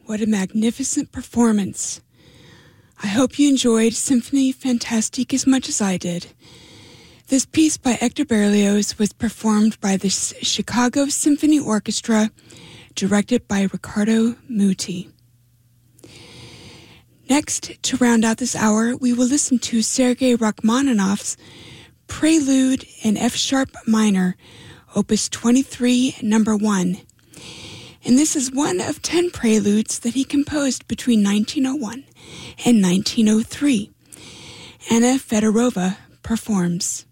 What a magnificent performance. I hope you enjoyed Symphonie Fantastique as much as I did. This piece by Hector Berlioz was performed by the Chicago Symphony Orchestra, directed by Riccardo Muti. Next, to round out this hour, we will listen to Sergei Rachmaninoff's Prelude in F-sharp minor, Opus 23, number 1. And this is one of 10 preludes that he composed between 1901 and 1903. Anna Fedorova performs.